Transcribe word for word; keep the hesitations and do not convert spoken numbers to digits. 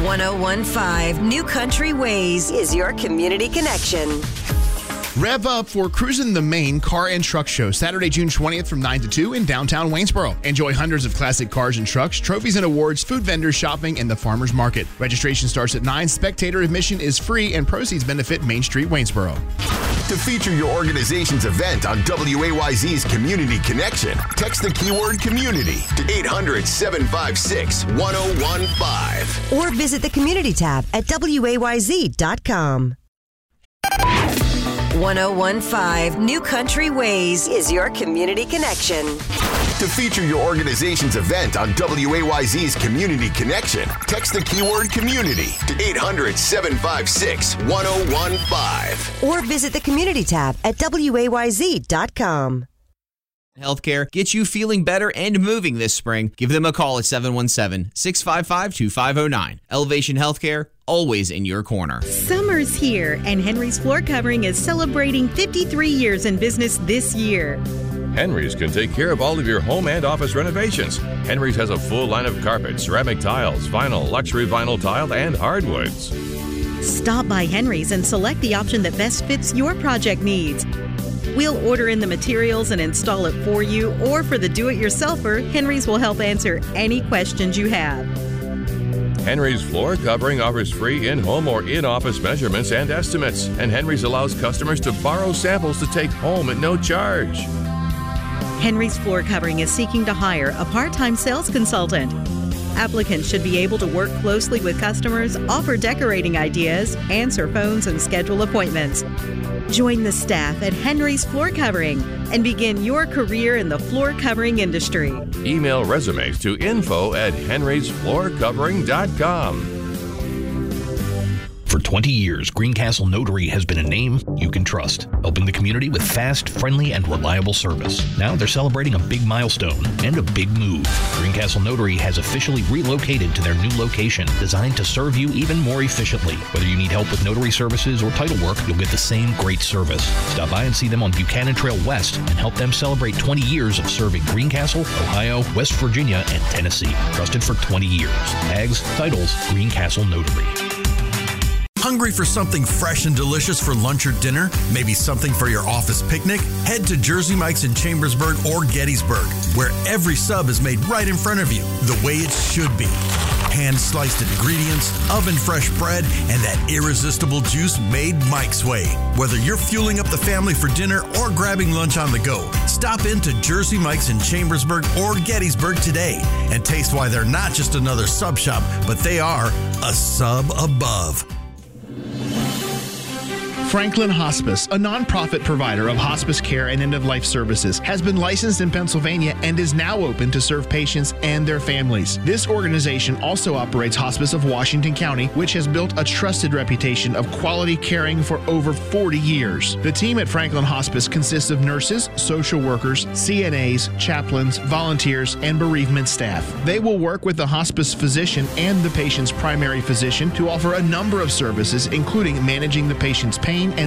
one oh one point five New Country Ways is your community connection. Rev up for Cruisin' the Maine Car and Truck Show, Saturday, June twentieth from nine to two in downtown Waynesboro. Enjoy hundreds of classic cars and trucks, trophies and awards, food vendors, shopping, and the farmer's market. Registration starts at nine. Spectator admission is free, and proceeds benefit Main Street, Waynesboro. To feature your organization's event on W A Y Z's Community Connection, text the keyword community to eight hundred, seven five six, one oh one five. Or visit the community tab at W A Y Z dot com. one oh one point five New Country Ways is your community connection. To feature your organization's event on W A Y Z's Community Connection, text the keyword community to eight hundred, seven five six, one oh one five. Or visit the community tab at W A Y Z dot com. Healthcare gets you feeling better and moving this spring. Give them a call at seven one seven, six five five, two five oh nine. Elevation Healthcare, always in your corner. Summer's here, and Henry's Floor Covering is celebrating fifty-three years in business this year. Henry's can take care of all of your home and office renovations. Henry's has a full line of carpet, ceramic tiles, vinyl, luxury vinyl tile, and hardwoods. Stop by Henry's and select the option that best fits your project needs. We'll order in the materials and install it for you, or for the do-it-yourselfer, Henry's will help answer any questions you have. Henry's Floor Covering offers free in-home or in-office measurements and estimates, and Henry's allows customers to borrow samples to take home at no charge. Henry's Floor Covering is seeking to hire a part-time sales consultant. Applicants should be able to work closely with customers, offer decorating ideas, answer phones, and schedule appointments. Join the staff at Henry's Floor Covering and begin your career in the floor covering industry. Email resumes to info at henrys floor covering dot com. For twenty years, Greencastle Notary has been a name you can trust, helping the community with fast, friendly, and reliable service. Now they're celebrating a big milestone and a big move. Greencastle Notary has officially relocated to their new location, designed to serve you even more efficiently. Whether you need help with notary services or title work, you'll get the same great service. Stop by and see them on Buchanan Trail West and help them celebrate twenty years of serving Greencastle, Ohio, West Virginia, and Tennessee. Trusted for twenty years. Tags, titles, Greencastle Notary. Hungry for something fresh and delicious for lunch or dinner? Maybe something for your office picnic? Head to Jersey Mike's in Chambersburg or Gettysburg, where every sub is made right in front of you, the way it should be. Hand-sliced ingredients, oven-fresh bread, and that irresistible juice made Mike's way. Whether you're fueling up the family for dinner or grabbing lunch on the go, stop into Jersey Mike's in Chambersburg or Gettysburg today and taste why they're not just another sub shop, but they are a sub above. Franklin Hospice, a nonprofit provider of hospice care and end-of-life services, has been licensed in Pennsylvania and is now open to serve patients and their families. This organization also operates Hospice of Washington County, which has built a trusted reputation of quality caring for over forty years. The team at Franklin Hospice consists of nurses, social workers, C N As, chaplains, volunteers, and bereavement staff. They will work with the hospice physician and the patient's primary physician to offer a number of services, including managing the patient's pain and